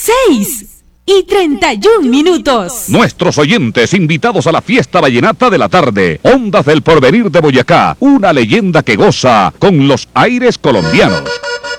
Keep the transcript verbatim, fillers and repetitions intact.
seis y treinta y un minutos. Nuestros oyentes invitados a la fiesta vallenata de la tarde. Ondas del Porvenir de Boyacá, una leyenda que goza con los aires colombianos.